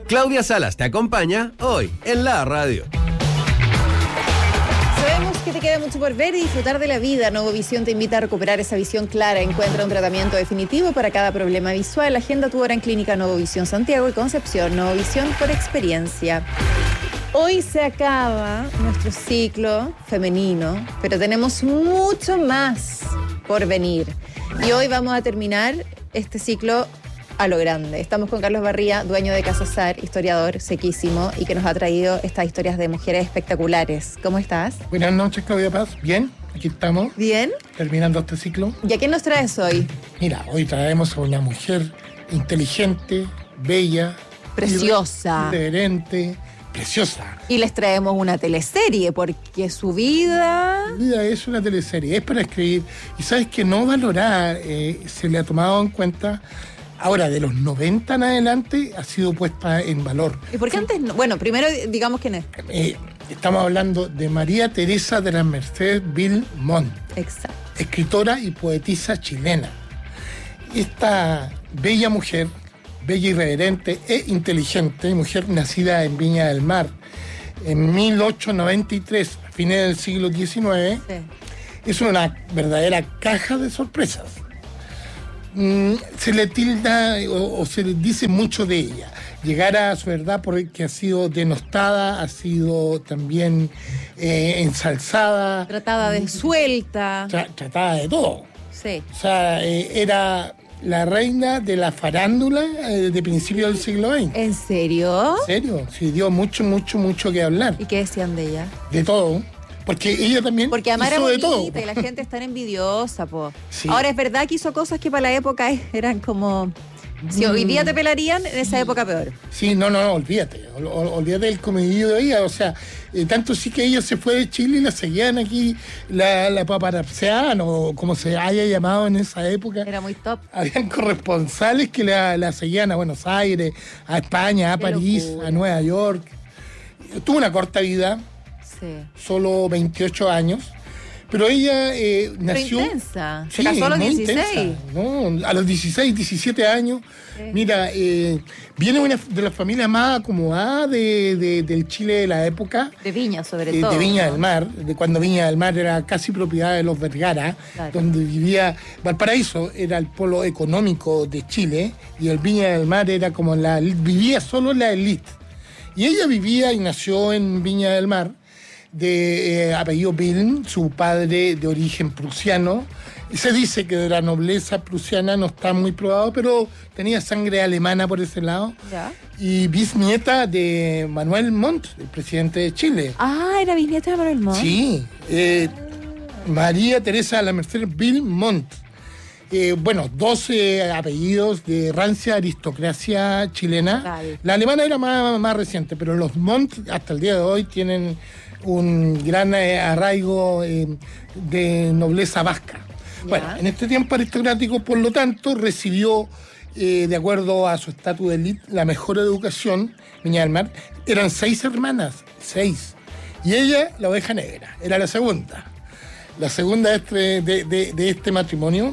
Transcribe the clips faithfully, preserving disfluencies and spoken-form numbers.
Claudia Salas te acompaña hoy en la radio. Sabemos que te queda mucho por ver y disfrutar de la vida. Novovisión te invita a recuperar esa visión clara. Encuentra un tratamiento definitivo para cada problema visual. Agenda tu hora en Clínica Novovisión Santiago y Concepción. Novovisión por experiencia. Hoy se acaba nuestro ciclo femenino, pero tenemos mucho más por venir. Y hoy vamos a terminar este ciclo a lo grande. Estamos con Carlos Barría, dueño de Casa Sar, historiador sequísimo y que nos ha traído estas historias de mujeres espectaculares. ¿Cómo estás? Buenas noches, Claudia Paz. Bien, aquí estamos. Bien. Terminando este ciclo. ¿Y a quién nos traes hoy? Mira, hoy traemos a una mujer inteligente, bella, preciosa, irreverente, preciosa. Y les traemos una teleserie, porque su vida... Su vida es una teleserie, es para escribir. Y sabes que no valorar, eh, se le ha tomado en cuenta, ahora de los noventa en adelante, ha sido puesta en valor. ¿Y por qué antes no? Bueno, primero digamos quién es. Eh, estamos hablando de María Teresa de la Mercedes Villamont. Exacto. Escritora y poetisa chilena. Esta bella mujer, bella, irreverente e inteligente, mujer nacida en Viña del Mar en mil ochocientos noventa y tres, a fines del siglo diecinueve, sí. Es una verdadera caja de sorpresas. Mm, se le tilda o, o se le dice mucho de ella. Llegar a su verdad porque ha sido denostada, ha sido también eh, ensalzada. Tratada de suelta. Tra- tratada de todo. Sí. O sea, eh, era la reina de la farándula eh, de principios del siglo veinte. ¿En serio? ¿En serio? Sí, dio mucho, mucho, mucho que hablar. ¿Y qué decían de ella? De todo. Porque ella también Porque además hizo era de todo. bonita y la gente es tan envidiosa, po. Sí. Ahora, es verdad que hizo cosas que para la época eran como... Si hoy día te pelarían, en esa época peor. Sí, no, no, no, olvídate. Ol, ol, olvídate del comedillo de ella. O sea, eh, tanto sí que ella se fue de Chile y la seguían aquí, la, la paparazziaban, o como se haya llamado en esa época. Era muy top. Habían corresponsales que la, la seguían a Buenos Aires, a España, a Qué París, locura. A Nueva York. Tuvo una corta vida, sí. Solo veintiocho años. Pero ella eh, nació... Pero intensa. Sí, se casó a los dieciséis. Intensa, ¿no? A los dieciséis, diecisiete años. Sí. Mira, eh, viene una de las familias más acomodadas de, de, del Chile de la época. De Viña, sobre eh, todo. De Viña ¿no? del Mar, de cuando Viña del Mar era casi propiedad de los Vergara, claro. Donde vivía... Valparaíso era el polo económico de Chile y el Viña del Mar era como la... Vivía solo la élite. Y ella vivía y nació en Viña del Mar, de eh, apellido Vilm, su padre de origen prusiano. Se dice que de la nobleza prusiana no está muy probado, pero tenía sangre alemana por ese lado. ¿Ya? Y bisnieta de Manuel Montt, el presidente de Chile. Ah, era bisnieta de Manuel Montt. Sí, eh, María Teresa de la Mercedes Villamont. Eh, bueno, doce apellidos de rancia aristocracia chilena. Vale. La alemana era más, más reciente, pero los Montt hasta el día de hoy tienen un gran eh, arraigo eh, de nobleza vasca. ¿Ya? Bueno, en este tiempo aristocrático, por lo tanto, recibió, eh, de acuerdo a su estatus de élite, la mejor educación. Viña del Mar. Eran seis hermanas, seis. Y ella, la oveja negra, era la segunda. La segunda de este, de, de, de este matrimonio.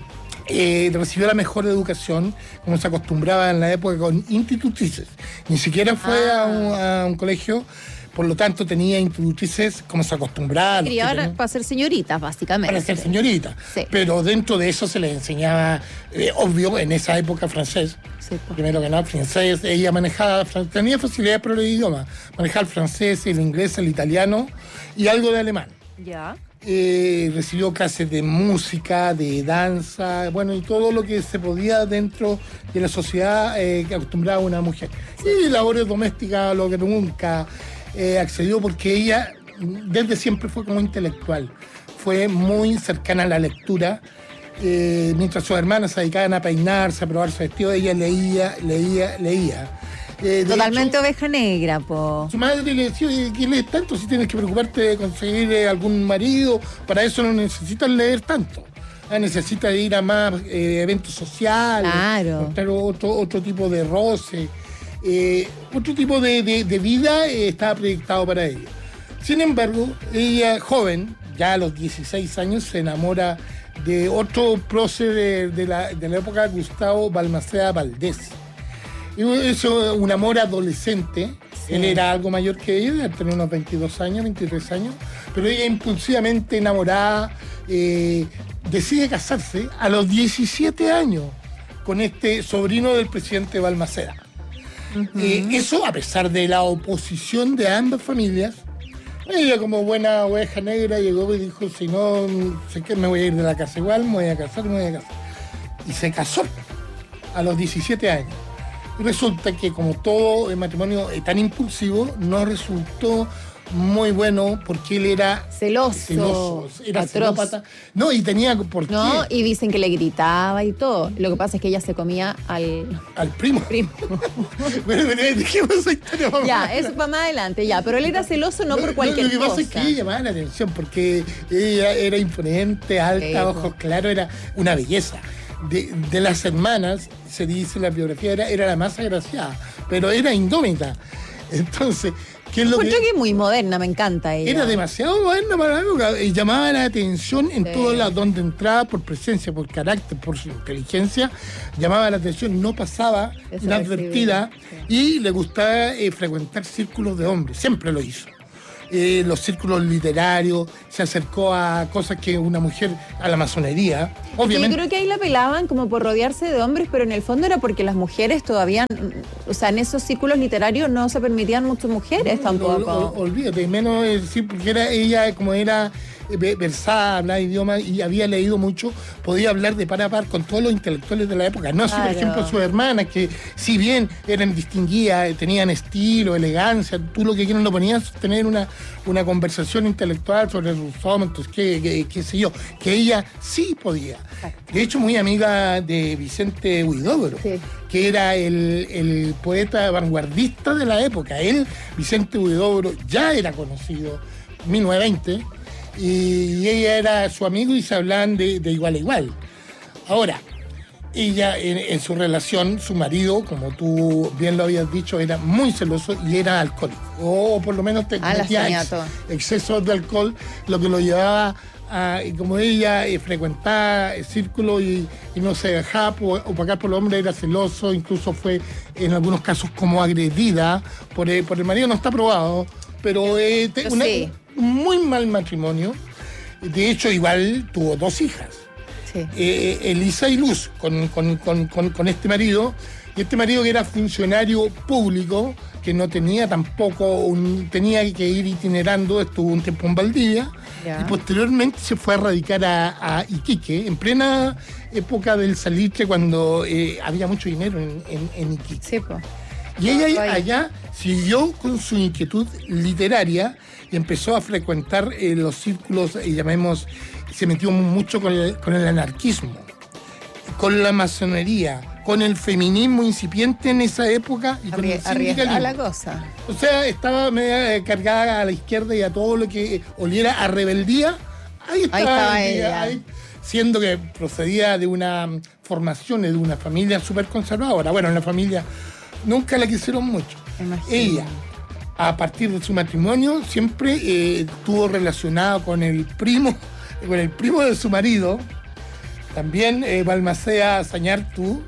Eh, recibió la mejor educación, como se acostumbraba en la época, con institutrices. Ni siquiera fue ah. a, un, a un colegio, por lo tanto tenía institutrices como se acostumbraba. Criar para ser señoritas, básicamente. Para ser señoritas. Sí. Pero dentro de eso se les enseñaba, eh, obvio, en esa época francés. Sí, pues. Primero que nada, francés. Ella manejaba, tenía facilidad para el idioma. Manejaba el francés, el inglés, el italiano y algo de alemán. Ya. Eh, recibió clases de música, de danza, bueno, y todo lo que se podía dentro de la sociedad eh, que acostumbraba a una mujer. Y labores domésticas, lo que nunca eh, accedió, porque ella desde siempre fue como intelectual, fue muy cercana a la lectura. Eh, mientras sus hermanas se dedicaban a peinarse, a probarse vestido, ella leía, leía, leía. Eh, Totalmente hecho, oveja negra, po. Su madre le decía, ¿qué lees tanto si tienes que preocuparte de conseguir eh, algún marido? Para eso no necesitas leer tanto. Ah, necesitas ir a más eh, eventos sociales, claro. Mostrar otro, otro tipo de roce, eh, otro tipo de, de, de vida eh, estaba proyectado para ella. Sin embargo, ella, joven, ya a los dieciséis años, se enamora de otro prócer de, de, la, de la época, Gustavo Balmaceda Valdés. Eso, un amor adolescente. Sí. Él era algo mayor que ella, tenía unos veintidós años, veintitrés años, pero ella impulsivamente enamorada, eh, decide casarse a los diecisiete años con este sobrino del presidente Balmaceda. Uh-huh. Eh, eso a pesar de la oposición de ambas familias. Ella, como buena oveja negra, llegó y dijo, si no sé qué, me voy a ir de la casa igual, me voy a casar, me voy a casar. Y se casó a los diecisiete años. Y resulta que, como todo el matrimonio tan impulsivo, no resultó muy bueno porque él era celoso, celoso era atroz. Celópata. No, y tenía por qué. No, y dicen que le gritaba y todo. Lo que pasa es que ella se comía al... Al primo. primo. Bueno, bueno, dejemos esa historia. Mamá. Ya, eso va más adelante, ya. Pero él era celoso no, no por cualquier cosa. Lo que pasa cosa. es que ella llamaba la atención porque ella era imponente, alta, sí, ojos claros, era una belleza. De, de las hermanas, se dice en la biografía, era, era la más agraciada, pero era indómita. Entonces, ¿qué es lo Porque que...? que es muy moderna, me encanta ella. Era demasiado moderna para la época, y llamaba la atención en sí. todos lados, donde entraba por presencia, por carácter, por su inteligencia, llamaba la atención, no pasaba inadvertida, sí. y le gustaba eh, frecuentar círculos de hombres, siempre lo hizo. Eh, los círculos literarios, se acercó a cosas que una mujer, a la masonería, obviamente. Yo creo que ahí la pelaban como por rodearse de hombres, pero en el fondo era porque las mujeres todavía, o sea, en esos círculos literarios no se permitían muchas mujeres no, tampoco. No, no, olvídate, menos decir, porque era ella, como era versada, hablaba idioma y había leído mucho, podía hablar de par a par con todos los intelectuales de la época. No así, claro. por ejemplo, sus hermanas, que si bien eran distinguidas, tenían estilo, elegancia, tú lo que quieras lo ponías tener una, una conversación intelectual sobre Rousseau, entonces, qué, qué, qué sé yo, que ella sí podía. Exacto. De hecho, muy amiga de Vicente Huidobro, sí. que era el, el poeta vanguardista de la época. Él, Vicente Huidobro, ya era conocido, mil novecientos veinte, y ella era su amigo y se hablaban de, de igual a igual. Ahora, ella en, en su relación, su marido, como tú bien lo habías dicho, era muy celoso y era alcohólico, o por lo menos tenía ex, excesos de alcohol, lo que lo llevaba a, y como ella eh, frecuentaba el círculo y, y no se dejaba opacar por el hombre, era celoso, incluso fue en algunos casos como agredida por el, por el marido, no está probado, pero eh, te, una, sí. un muy mal matrimonio. De hecho, igual tuvo dos hijas, sí. eh, Elisa y Luz, con, con, con, con, con este marido. Y este marido, que era funcionario público, que no tenía tampoco, un, tenía que ir itinerando, estuvo un tiempo en Valdivia, ya. y posteriormente se fue a radicar a, a Iquique, en plena época del salitre, cuando eh, había mucho dinero en, en, en Iquique. Sí, pues. Y ella oh, allá siguió con su inquietud literaria y empezó a frecuentar eh, los círculos, eh, llamemos, se metió mucho con el, con el anarquismo, con la masonería, con el feminismo incipiente en esa época y con Arrie- el sindicalismo. Arriesgada la cosa. O sea, estaba media cargada a la izquierda y a todo lo que oliera a rebeldía. Ahí estaba, ahí estaba ella, ella. Ahí, siendo que procedía de una formación, de una familia súper conservadora. Bueno, una familia... Nunca la quisieron mucho. Imagino. Ella, a partir de su matrimonio, siempre eh, estuvo relacionado con el primo, con el primo de su marido, también eh, Balmaceda Sañartu,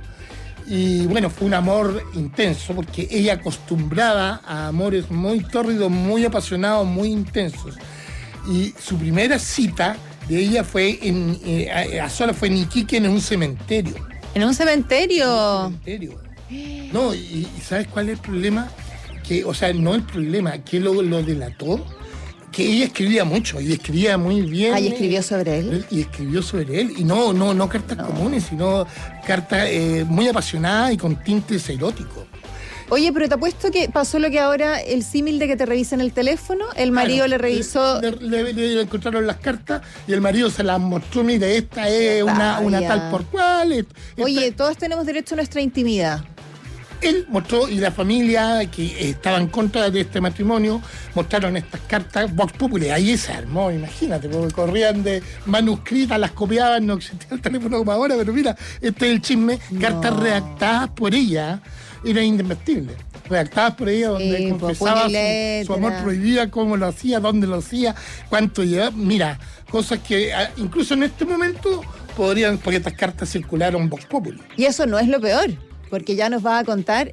y bueno, fue un amor intenso, porque ella acostumbrada a amores muy tórridos, muy apasionados, muy intensos. Y su primera cita de ella fue en, eh, a, a sola fue en Iquique, en un cementerio. ¿En un cementerio? En un cementerio. No, y, y ¿sabes cuál es el problema? Que, o sea, no el problema, que lo, lo delató, que ella escribía mucho y escribía muy bien. Ah, y escribió sobre él. Y escribió sobre él, y no, no, no cartas no. comunes, sino cartas eh, muy apasionadas y con tintes eróticos. Oye, pero te apuesto que pasó lo que ahora, el símil de que te revisen el teléfono, el marido claro, le revisó... Le, le, le, le encontraron las cartas y el marido se las mostró, mire, esta es una, una tal por cual. Esta, Oye, todos tenemos derecho a nuestra intimidad. Él mostró, y la familia que estaba en contra de este matrimonio, mostraron estas cartas Vox Populi. Ahí se armó, imagínate, porque corrían de manuscritas, las copiaban, no existía el teléfono como ahora, pero mira, este es el chisme, no. Cartas redactadas por ella, era indesmentible. Redactadas por ella, donde sí, confesaba su, su amor prohibido, cómo lo hacía, dónde lo hacía, cuánto llevaba. Mira, cosas que incluso en este momento podrían, porque estas cartas circularon Vox Populi. Y eso no es lo peor, porque ya nos va a contar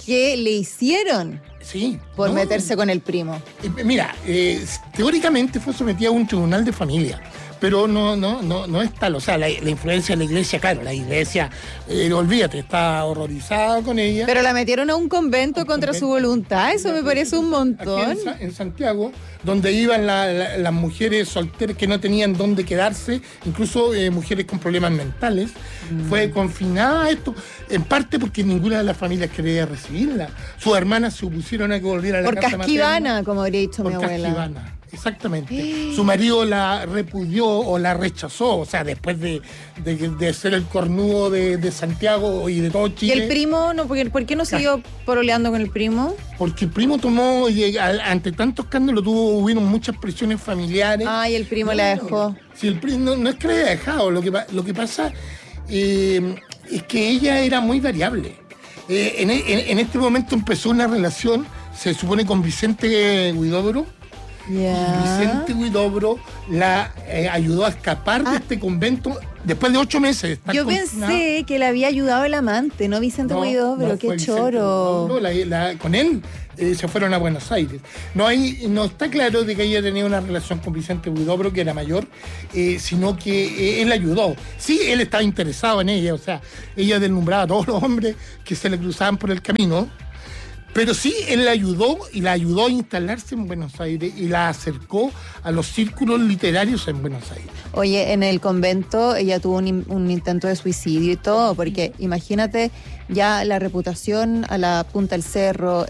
que le hicieron Sí. por no, meterse con el primo. eh, Mira, eh, teóricamente fue sometida a un tribunal de familia, pero no, no, no, no es tal. O sea, la, la influencia de la iglesia, claro, la iglesia, eh, olvídate, está horrorizada con ella. Pero la metieron a un convento Un contra convento. su voluntad, eso me parece un Aquí montón. en, Sa- en Santiago, donde iban la- la- las mujeres solteras que no tenían dónde quedarse, incluso eh, mujeres con problemas mentales, Mm. fue confinada a esto, en parte porque ninguna de las familias quería recibirla. Sus hermanas se opusieron a que volviera a la Por casa casquivana, materna. como habría dicho Por mi abuela. casquivana, exactamente. Su marido la repudió o la rechazó, o sea, después de, de, de ser el cornudo de, de Santiago y de todo ¿Y Chile. el primo? No, porque, ¿por qué no siguió pololeando con el primo? Porque el primo tomó, y, a- ante tanto escándalo, tuvo, hubieron muchas presiones familiares. Ay, el primo la dejó. Si el primo, no, no es que la haya dejado, lo que, pa- lo que pasa eh, es que ella era muy variable. Eh, en, en- en este momento empezó una relación, se supone, con Vicente Huidobro. Ya. Vicente Huidobro la eh, ayudó a escapar Ah. de este convento después de ocho meses de estar Yo confinada. pensé que le había ayudado el amante, no Vicente No, Huidobro, no qué fue Vicente choro. Huidobro, la- la- con él eh, se fueron a Buenos Aires. No hay, no está claro de que ella tenía una relación con Vicente Huidobro, que era mayor, eh, sino que eh, él la ayudó. Sí, él estaba interesado en ella, o sea, ella deslumbraba a todos los hombres que se le cruzaban por el camino. Pero sí, él la ayudó y la ayudó a instalarse en Buenos Aires y la acercó a los círculos literarios en Buenos Aires. Oye, en el convento ella tuvo un, in- un intento de suicidio y todo, porque imagínate ya la reputación a la punta del cerro,